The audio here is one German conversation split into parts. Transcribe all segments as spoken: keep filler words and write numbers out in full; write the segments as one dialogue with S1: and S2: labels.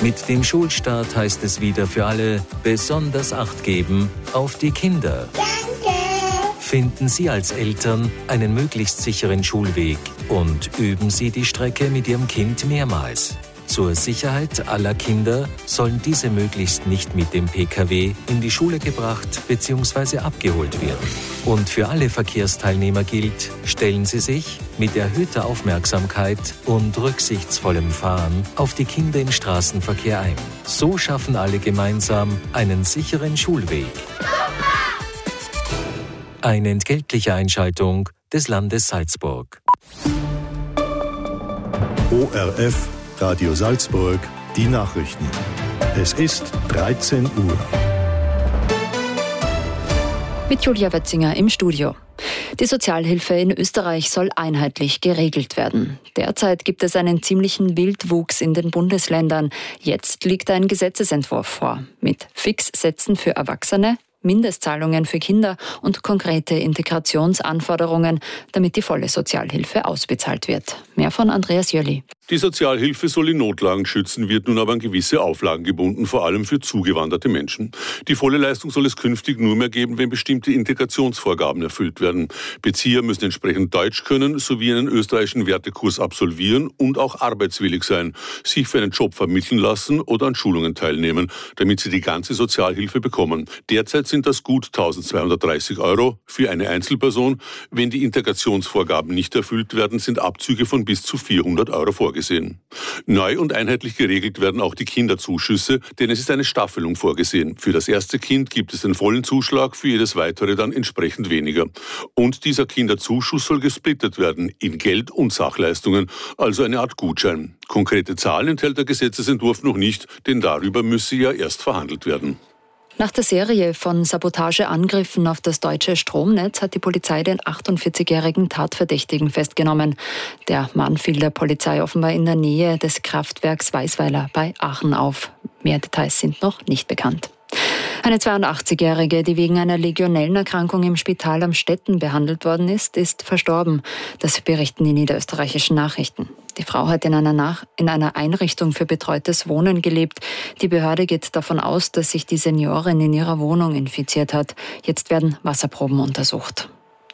S1: Mit dem Schulstart heißt es wieder für alle, besonders Acht geben auf die Kinder.
S2: Danke!
S1: Finden Sie als Eltern einen möglichst sicheren Schulweg und üben Sie die Strecke mit Ihrem Kind mehrmals. Zur Sicherheit aller Kinder sollen diese möglichst nicht mit dem P K W in die Schule gebracht bzw. abgeholt werden. Und für alle Verkehrsteilnehmer gilt, stellen Sie sich mit erhöhter Aufmerksamkeit und rücksichtsvollem Fahren auf die Kinder im Straßenverkehr ein. So schaffen alle gemeinsam einen sicheren Schulweg. Eine entgeltliche Einschaltung des Landes Salzburg.
S3: O R F Radio Salzburg, die Nachrichten. Es ist dreizehn Uhr.
S4: Mit Julia Wetzinger im Studio. Die Sozialhilfe in Österreich soll einheitlich geregelt werden. Derzeit gibt es einen ziemlichen Wildwuchs in den Bundesländern. Jetzt liegt ein Gesetzesentwurf vor mit Fixsätzen für Erwachsene, Mindestzahlungen für Kinder und konkrete Integrationsanforderungen, damit die volle Sozialhilfe ausbezahlt wird. Mehr von Andreas Jöli.
S5: Die Sozialhilfe soll in Notlagen schützen, wird nun aber an gewisse Auflagen gebunden, vor allem für zugewanderte Menschen. Die volle Leistung soll es künftig nur mehr geben, wenn bestimmte Integrationsvorgaben erfüllt werden. Bezieher müssen entsprechend Deutsch können, sowie einen österreichischen Wertekurs absolvieren und auch arbeitswillig sein, sich für einen Job vermitteln lassen oder an Schulungen teilnehmen, damit sie die ganze Sozialhilfe bekommen. Derzeit sind das gut eintausendzweihundertdreißig Euro für eine Einzelperson. Wenn die Integrationsvorgaben nicht erfüllt werden, sind Abzüge von bis zu vierhundert Euro vorgesehen. Neu und einheitlich geregelt werden auch die Kinderzuschüsse, denn es ist eine Staffelung vorgesehen. Für das erste Kind gibt es den vollen Zuschlag, für jedes weitere dann entsprechend weniger. Und dieser Kinderzuschuss soll gesplittet werden in Geld- und Sachleistungen, also eine Art Gutschein. Konkrete Zahlen enthält der Gesetzesentwurf noch nicht, denn darüber müsse ja erst verhandelt werden.
S4: Nach der Serie von Sabotageangriffen auf das deutsche Stromnetz hat die Polizei den achtundvierzigjährigen Tatverdächtigen festgenommen. Der Mann fiel der Polizei offenbar in der Nähe des Kraftwerks Weißweiler bei Aachen auf. Mehr Details sind noch nicht bekannt. Eine zweiundachtzigjährige, die wegen einer Legionellenerkrankung im Spital am Stetten behandelt worden ist, ist verstorben. Das berichten die niederösterreichischen Nachrichten. Die Frau hat in einer, Nach- in einer Einrichtung für betreutes Wohnen gelebt. Die Behörde geht davon aus, dass sich die Seniorin in ihrer Wohnung infiziert hat. Jetzt werden Wasserproben untersucht.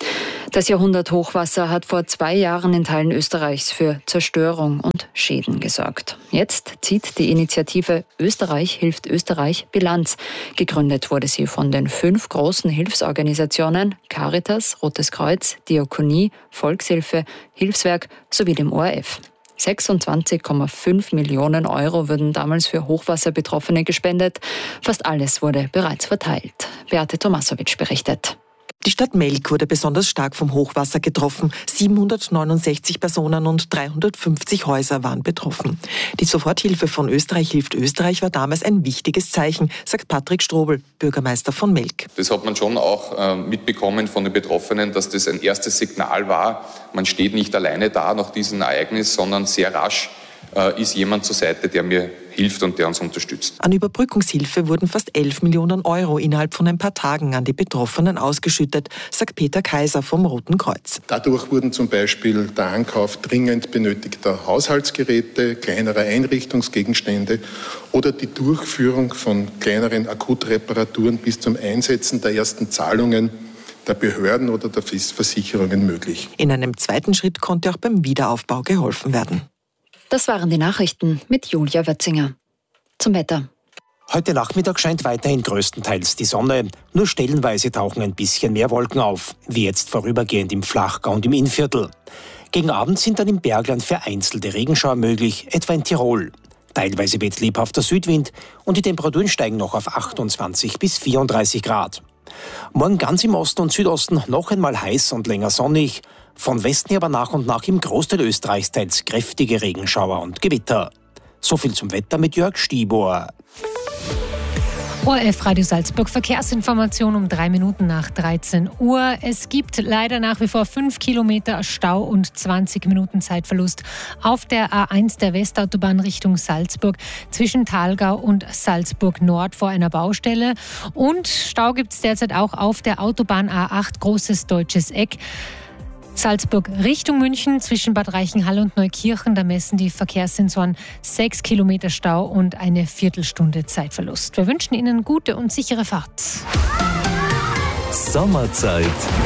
S4: Das Jahrhunderthochwasser hat vor zwei Jahren in Teilen Österreichs für Zerstörung und Schäden gesorgt. Jetzt zieht die Initiative Österreich hilft Österreich Bilanz. Gegründet wurde sie von den fünf großen Hilfsorganisationen Caritas, Rotes Kreuz, Diakonie, Volkshilfe, Hilfswerk sowie dem O R F. sechsundzwanzig Komma fünf Millionen Euro wurden damals für Hochwasserbetroffene gespendet. Fast alles wurde bereits verteilt. Beate Tomasowitsch berichtet.
S6: Die Stadt Melk wurde besonders stark vom Hochwasser getroffen. siebenhundertneunundsechzig Personen und dreihundertfünfzig Häuser waren betroffen. Die Soforthilfe von Österreich hilft Österreich war damals ein wichtiges Zeichen, sagt Patrick Strobel, Bürgermeister von Melk.
S7: Das hat man schon auch äh, mitbekommen von den Betroffenen, dass das ein erstes Signal war. Man steht nicht alleine da nach diesem Ereignis, sondern sehr rasch äh, ist jemand zur Seite, der mir hilft und der uns unterstützt.
S6: An Überbrückungshilfe wurden fast elf Millionen Euro innerhalb von ein paar Tagen an die Betroffenen ausgeschüttet, sagt Peter Kaiser vom Roten Kreuz.
S8: Dadurch wurden zum Beispiel der Ankauf dringend benötigter Haushaltsgeräte, kleinerer Einrichtungsgegenstände oder die Durchführung von kleineren Akutreparaturen bis zum Einsetzen der ersten Zahlungen der Behörden oder der Versicherungen möglich.
S6: In einem zweiten Schritt konnte auch beim Wiederaufbau geholfen werden.
S4: Das waren die Nachrichten mit Julia Wetzinger. Zum Wetter.
S9: Heute Nachmittag scheint weiterhin größtenteils die Sonne. Nur stellenweise tauchen ein bisschen mehr Wolken auf, wie jetzt vorübergehend im Flachgau und im Innviertel. Gegen Abend sind dann im Bergland vereinzelte Regenschauer möglich, etwa in Tirol. Teilweise weht lebhafter Südwind und die Temperaturen steigen noch auf achtundzwanzig bis vierunddreißig Grad. Morgen ganz im Osten und Südosten noch einmal heiß und länger sonnig. Von Westen aber nach und nach im Großteil Österreichs teils kräftige Regenschauer und Gewitter. So viel zum Wetter mit Jörg Stieber.
S10: O R F Radio Salzburg Verkehrsinformation um drei Minuten nach dreizehn Uhr. Es gibt leider nach wie vor fünf Kilometer Stau und zwanzig Minuten Zeitverlust auf der A eins der Westautobahn Richtung Salzburg zwischen Thalgau und Salzburg Nord vor einer Baustelle. Und Stau gibt es derzeit auch auf der Autobahn A acht Großes Deutsches Eck. Salzburg Richtung München zwischen Bad Reichenhall und Neukirchen. Da messen die Verkehrssensoren sechs Kilometer Stau und eine Viertelstunde Zeitverlust. Wir wünschen Ihnen gute und sichere Fahrt.
S1: Sommerzeit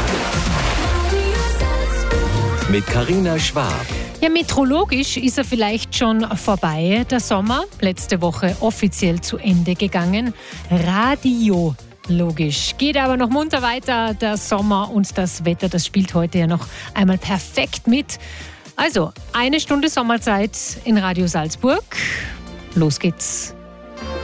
S1: mit Carina Schwab.
S10: Ja, meteorologisch ist er vielleicht schon vorbei, der Sommer. Letzte Woche offiziell zu Ende gegangen. Radio. Logisch. Geht aber noch munter weiter. Der Sommer und das Wetter, das spielt heute ja noch einmal perfekt mit. Also, eine Stunde Sommerzeit in Radio Salzburg. Los geht's.